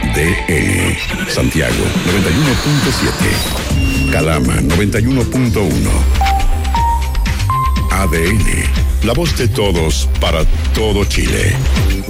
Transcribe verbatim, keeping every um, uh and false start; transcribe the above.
D N. Santiago noventa y uno punto siete. Calama noventa y uno punto uno. A D N. La voz de todos para todo Chile.